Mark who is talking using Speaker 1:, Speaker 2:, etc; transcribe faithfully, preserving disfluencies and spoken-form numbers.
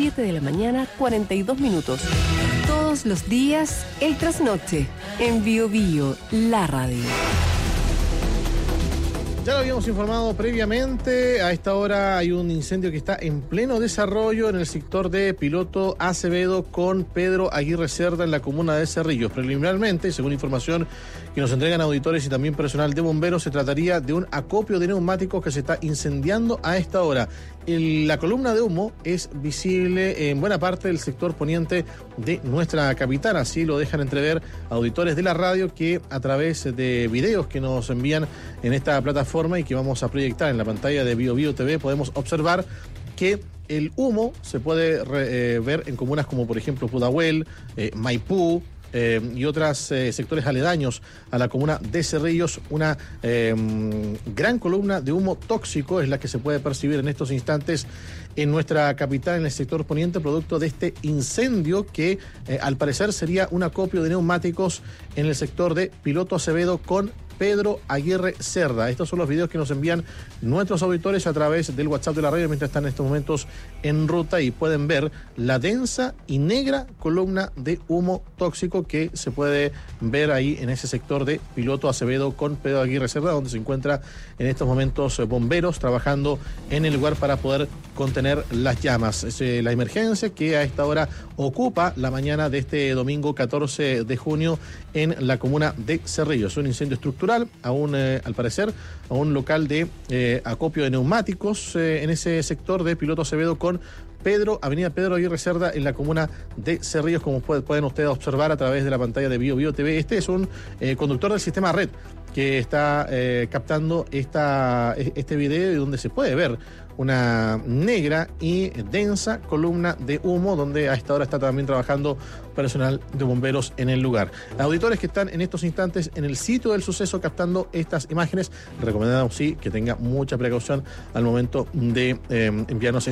Speaker 1: siete de la mañana, cuarenta y dos minutos. Todos los días, el trasnoche, en Bio Bio, la radio.
Speaker 2: Ya lo habíamos informado previamente, a esta hora hay un incendio que está en pleno desarrollo en el sector de Piloto Acevedo con Pedro Aguirre Cerda en la comuna de Cerrillos. Preliminarmente, según información que nos entregan auditores y también personal de bomberos, se trataría de un acopio de neumáticos que se está incendiando a esta hora. El, la columna de humo es visible en buena parte del sector poniente de nuestra capital, así lo dejan entrever auditores de la radio que a través de videos que nos envían en esta plataforma y que vamos a proyectar en la pantalla de Bio Bio T V podemos observar que el humo se puede re, eh, ver en comunas como por ejemplo Pudahuel, eh, Maipú, Eh, y otros eh, sectores aledaños a la comuna de Cerrillos. Una eh, gran columna de humo tóxico es la que se puede percibir en estos instantes en nuestra capital, en el sector poniente, producto de este incendio que eh, al parecer sería un acopio de neumáticos en el sector de Piloto Acevedo con Pedro Aguirre Cerda. Estos son los videos que nos envían nuestros auditores a través del WhatsApp de la radio mientras están en estos momentos en ruta y pueden ver la densa y negra columna de humo tóxico que se puede ver ahí en ese sector de Piloto Acevedo con Pedro Aguirre Cerda, donde se encuentra en estos momentos bomberos trabajando en el lugar para poder contener las llamas. Es eh, la emergencia que a esta hora ocupa la mañana de este domingo catorce de junio en la comuna de Cerrillos. Un incendio estructural aún eh, al parecer a un local de eh, acopio de neumáticos eh, en ese sector de Piloto Acevedo con Pedro, Avenida Pedro Aguirre Cerda en la comuna de Cerrillos, como puede, pueden ustedes observar a través de la pantalla de Bio Bio T V. Este es un eh, conductor del sistema Red que está eh, captando esta, este video y donde se puede ver una negra y densa columna de humo, donde a esta hora está también trabajando personal de bomberos en el lugar. Auditores que están en estos instantes en el sitio del suceso captando estas imágenes, recomendamos sí que tenga mucha precaución al momento de eh, enviarnos